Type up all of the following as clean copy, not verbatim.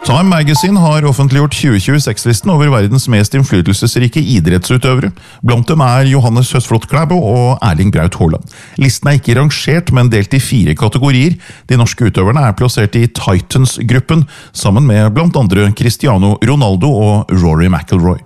Time Magazine har offentliggjort 2026-listen over verdens mest innflytelsesrike idrettsutøvere. Blant dem Johannes Høsflot Klæbo og Erling Braut Haaland. Listen ikke rangert, men delt i 4 kategorier. De norske utøverne plassert i Titans-gruppen, sammen med blant andre Cristiano Ronaldo og Rory McIlroy.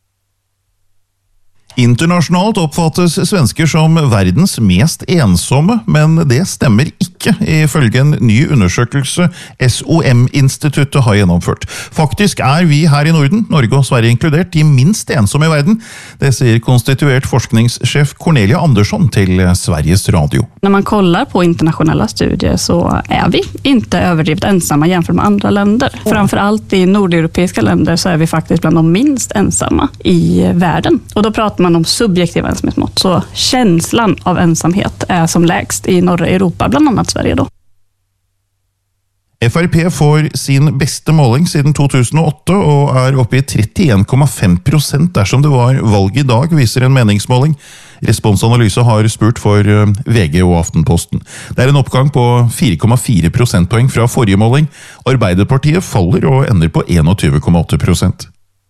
Internasjonalt oppfattes svensker som verdens mest ensomme, men det stemmer ikke, ifølge en ny undersøkelse SOM-instituttet har gjennomført. Faktisk vi her i Norden, Norge og Sverige inkludert, de minst ensomme i verden. Det sier konstituert forskningssjef Cornelia Andersson til Sveriges Radio. När man kollar på internationella studier så vi inte överdrivet ensamma jämfört med andra länder. Framförallt i nordeuropeiska länder så vi faktiskt bland de minst ensamma i världen. Och då pratar man om subjektiva ensamhetsmått, så känslan av ensamhet som lägst i norra Europa, bland annat Sverige då. FrP får sin beste måling siden 2008 og oppe i 31,5% dersom det var valg i dag, viser en meningsmåling. Responsanalyse har spurt for VG og Aftenposten. Det en oppgang på 4,4 prosentpoeng fra forrige måling. Arbeiderpartiet faller og ender på 21,8%.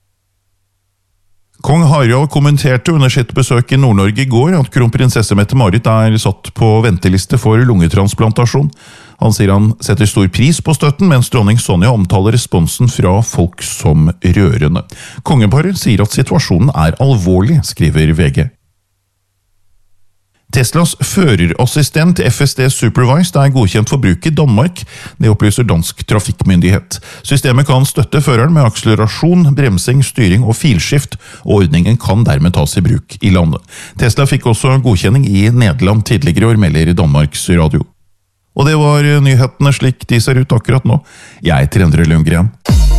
Kong Harald kommenterte under sitt besøk i Nord-Norge i går at kronprinsesse Mette-Marit satt på venteliste for lungetransplantasjon. Han sier han setter stor pris på støtten, mens dronning Sonja omtaler responsen fra folk som rørende. Kongeparet sier at situasjonen alvorlig, skriver VG. Teslas førerassistent FSD Supervised godkjent for bruk i Danmark. Det opplyser dansk trafikkmyndighet. Systemet kan støtte føreren med akselerasjon, bremsing, styring og filskift, og ordningen kan dermed tas i bruk i landet. Tesla fikk også godkjenning i Nederland tidligere år, melder Danmarks Radio. Og det var nyhetene slik de ser ut akkurat nå. Jeg heter Endre Lundgren.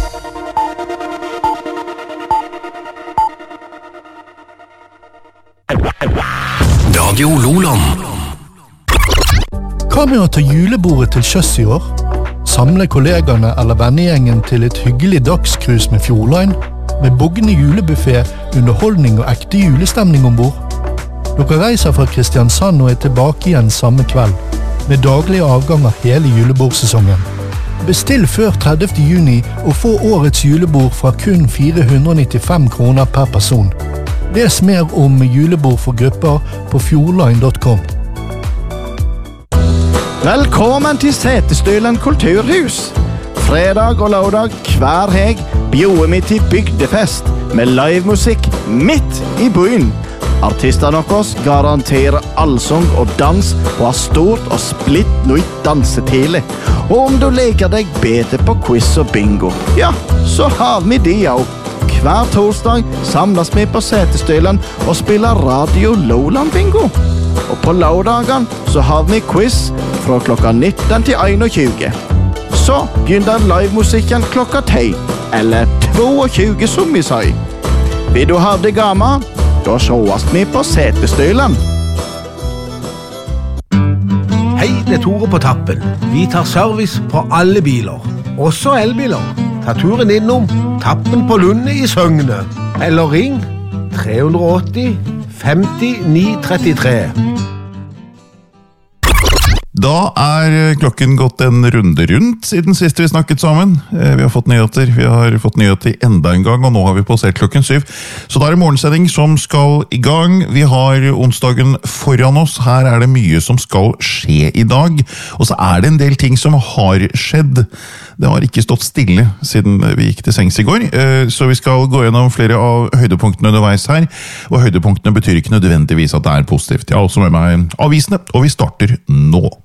Radio Loland. Hva med å ta julebordet til sjøs i år? Samle kollegene eller vennegjengen til et hyggelig dagskrus med Fjordline? Med boggende julebuffé, underholdning og ekte julestemning ombord? Dere reiser fra Kristiansand og tilbake igjen samme kveld, med daglige avganger hele julebordsesongen. Bestill før 30. juni og få årets julebord fra kun 495 kroner per person. Les mer om julebord for grupper på fjordline.com. Velkommen til Setesdølen kulturhus. Fredag og lørdag hver helg bjuder vi til bygdefest med livemusikk midt i byen. Artistene deres garanterer allsang og dans og har stort og splitt nytt dansetile. Og om du leker deg bedre på quiz og bingo, ja, så har vi de også. Hver torsdag samles vi på Setesdølen og spiller Radio Loland Bingo. Og på lørdagen så har vi quiz fra klokka 19 til 21. Så begynner livemusikken klokka 10, eller 22 som vi sier. Vil du ha det gammel? Da sjås vi på Setesdølen. Hei, det Tore på Tappen. Vi tar service på alle biler, også elbiler. Ta turen innom Tappen på Lunde i Søgne, eller ring 380 50 933. Da klokken gått en runde rundt siden sist vi snakket sammen. Vi har fått nyheter enda en gang, og nå har vi passert klokken 7. Så da det morgensending som skal i gang. Vi har onsdagen foran oss. Her det mye som skal skje i dag. Og så det en del ting som har skjedd. Det har ikke stått stille siden vi gikk til sengs i går. Så vi skal gå gjennom flere av høydepunktene underveis her. Og høydepunktene betyr ikke nødvendigvis at det positivt. Jeg har også med meg avisene, og vi starter nå.